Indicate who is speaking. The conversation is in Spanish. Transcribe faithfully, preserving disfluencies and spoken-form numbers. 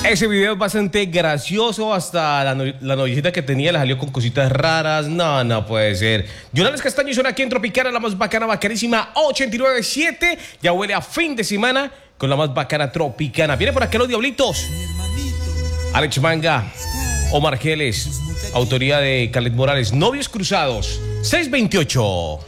Speaker 1: Ese video es bastante gracioso, hasta la, no, la noviecita que tenía le salió con cositas raras. No, no puede ser. Jonales Castaño son aquí en Tropicana, la más bacana, bacanísima ochenta y nueve punto siete. Ya huele a fin de semana con la más bacana Tropicana. Viene por acá los Diablitos. Alex Manga, Omar Geles, autoría de Calet Morales. Novios Cruzados, seis veintiocho.